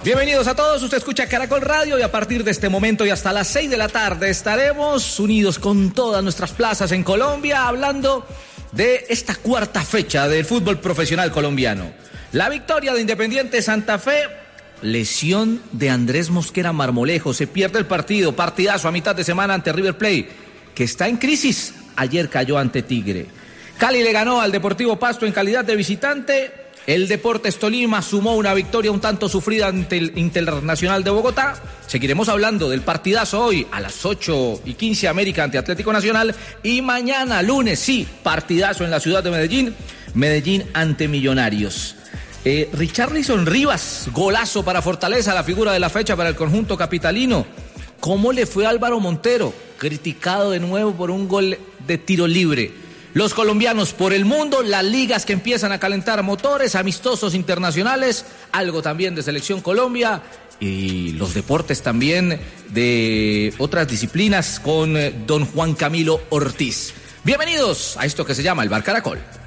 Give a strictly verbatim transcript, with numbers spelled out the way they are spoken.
Bienvenidos a todos, usted escucha Caracol Radio y a partir de este momento y hasta las seis de la tarde estaremos unidos con todas nuestras plazas en Colombia hablando de esta cuarta fecha del fútbol profesional colombiano. La victoria de Independiente Santa Fe, lesión de Andrés Mosquera Marmolejo, se pierde el partido, partidazo a mitad de semana ante River Plate, que está en crisis, ayer cayó ante Tigre. Cali le ganó al Deportivo Pasto en calidad de visitante. El Deportes Tolima sumó una victoria un tanto sufrida ante el Internacional de Bogotá. Seguiremos hablando del partidazo hoy a las ocho y quince América ante Atlético Nacional. Y mañana, lunes, sí, partidazo en la ciudad de Medellín. Medellín ante Millonarios. Eh, Richarlison Rivas, golazo para Fortaleza, la figura de la fecha para el conjunto capitalino. ¿Cómo le fue a Álvaro Montero? Criticado de nuevo por un gol de tiro libre. Los colombianos por el mundo, las ligas que empiezan a calentar motores, amistosos internacionales, algo también de Selección Colombia y los deportes también de otras disciplinas con don Juan Camilo Ortiz. Bienvenidos a esto que se llama el Bar Caracol.